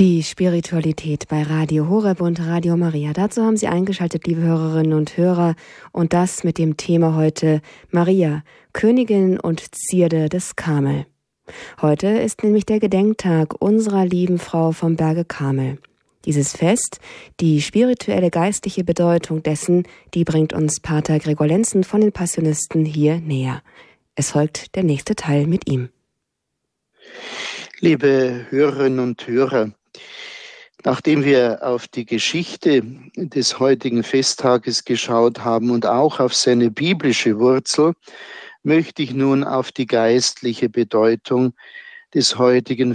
Die Spiritualität bei Radio Horeb und Radio Maria. Dazu haben Sie eingeschaltet, liebe Hörerinnen und Hörer, und das mit dem Thema heute Maria, Königin und Zierde des Karmel. Heute ist nämlich der Gedenktag unserer lieben Frau vom Berge Karmel. Dieses Fest, die spirituelle geistliche Bedeutung dessen, die bringt uns Pater Gregor Lenzen von den Passionisten hier näher. Es folgt der nächste Teil mit ihm. Liebe Hörerinnen und Hörer, nachdem wir auf die Geschichte des heutigen Festtages geschaut haben und auch auf seine biblische Wurzel, möchte ich nun auf die geistliche Bedeutung des heutigen